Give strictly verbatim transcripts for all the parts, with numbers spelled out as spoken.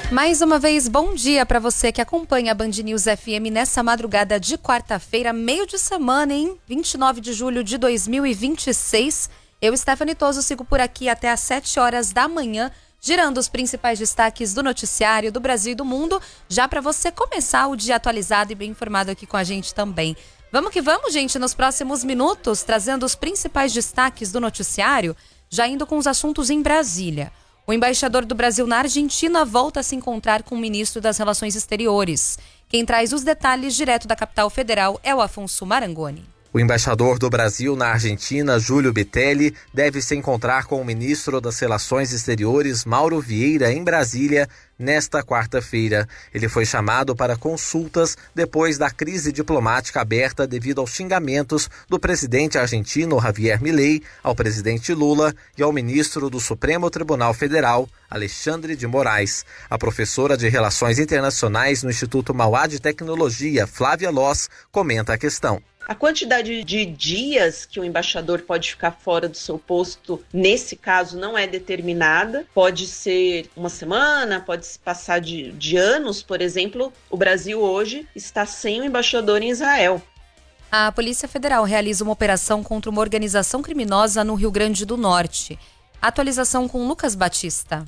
Mais uma vez, bom dia para você que acompanha a Band News F M nessa madrugada de quarta-feira, meio de semana, hein? vinte e nove de julho de dois mil e vinte e seis. Eu, Stephanie Toso, sigo por aqui até às sete horas da manhã, girando os principais destaques do noticiário do Brasil e do mundo, já para você começar o dia atualizado e bem informado aqui com a gente também. Vamos que vamos, gente, nos próximos minutos, trazendo os principais destaques do noticiário, já indo com os assuntos em Brasília. O embaixador do Brasil na Argentina volta a se encontrar com o ministro das Relações Exteriores. Quem traz os detalhes direto da capital federal é o Afonso Marangoni. O embaixador do Brasil na Argentina, Júlio Bitelli, deve se encontrar com o ministro das Relações Exteriores, Mauro Vieira, em Brasília, nesta quarta-feira. Ele foi chamado para consultas depois da crise diplomática aberta devido aos xingamentos do presidente argentino, Javier Milei, ao presidente Lula e ao ministro do Supremo Tribunal Federal, Alexandre de Moraes. A professora de Relações Internacionais no Instituto Mauá de Tecnologia, Flávia Loss, comenta a questão. A quantidade de dias que o embaixador pode ficar fora do seu posto, nesse caso, não é determinada. Pode ser uma semana, pode se passar de, de anos, por exemplo. O Brasil hoje está sem o embaixador em Israel. A Polícia Federal realiza uma operação contra uma organização criminosa no Rio Grande do Norte. Atualização com Lucas Batista.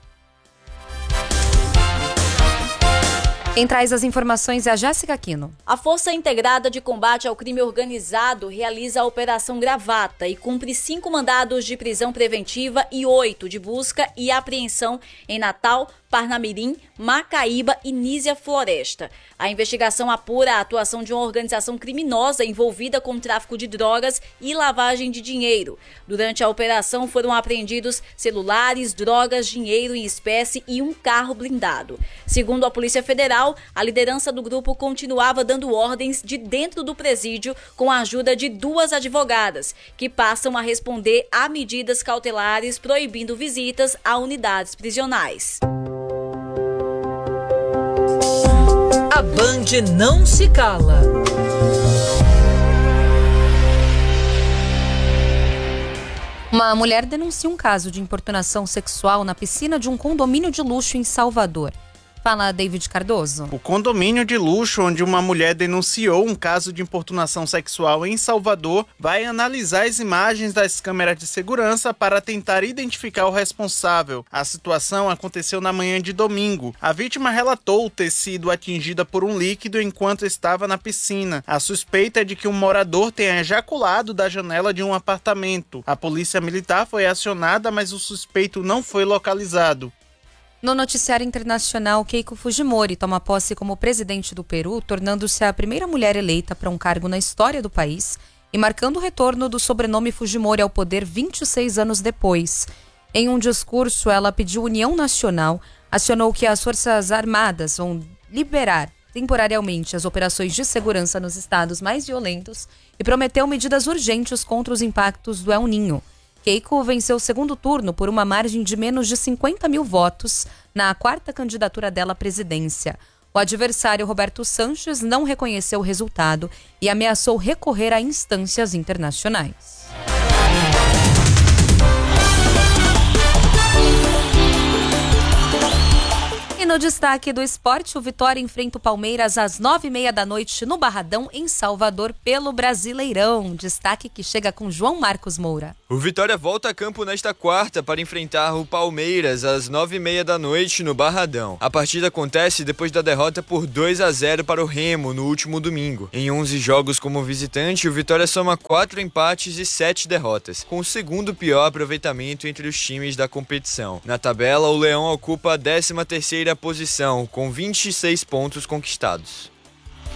Quem traz as informações é a Jéssica Aquino. A Força Integrada de Combate ao Crime Organizado realiza a Operação Gravata e cumpre cinco mandados de prisão preventiva e oito de busca e apreensão em Natal, Parnamirim, Macaíba e Nísia Floresta. A investigação apura a atuação de uma organização criminosa envolvida com tráfico de drogas e lavagem de dinheiro. Durante a operação foram apreendidos celulares, drogas, dinheiro em espécie e um carro blindado. Segundo a Polícia Federal, a liderança do grupo continuava dando ordens de dentro do presídio com a ajuda de duas advogadas, que passam a responder a medidas cautelares proibindo visitas a unidades prisionais. A Band não se cala. Uma mulher denuncia um caso de importunação sexual na piscina de um condomínio de luxo em Salvador. Fala, David Cardoso. O condomínio de luxo onde uma mulher denunciou um caso de importunação sexual em Salvador vai analisar as imagens das câmeras de segurança para tentar identificar o responsável. A situação aconteceu na manhã de domingo. A vítima relatou ter sido atingida por um líquido enquanto estava na piscina. A suspeita é de que um morador tenha ejaculado da janela de um apartamento. A polícia militar foi acionada, mas o suspeito não foi localizado. No noticiário internacional, Keiko Fujimori toma posse como presidente do Peru, tornando-se a primeira mulher eleita para um cargo na história do país e marcando o retorno do sobrenome Fujimori ao poder vinte e seis anos depois. Em um discurso, ela pediu união nacional, acionou que as Forças Armadas vão liberar temporariamente as operações de segurança nos estados mais violentos e prometeu medidas urgentes contra os impactos do El Niño. Keiko venceu o segundo turno por uma margem de menos de cinquenta mil votos na quarta candidatura dela à presidência. O adversário, Roberto Sanches, não reconheceu o resultado e ameaçou recorrer a instâncias internacionais. E no destaque do esporte, o Vitória enfrenta o Palmeiras às nove e meia da noite no Barradão, em Salvador, pelo Brasileirão. Destaque que chega com João Marcos Moura. O Vitória volta a campo nesta quarta para enfrentar o Palmeiras às nove e meia da noite no Barradão. A partida acontece depois da derrota por dois a zero para o Remo no último domingo. Em onze jogos como visitante, o Vitória soma quatro empates e sete derrotas, com o segundo pior aproveitamento entre os times da competição. Na tabela, o Leão ocupa a décima terceira posição, com vinte e seis pontos conquistados.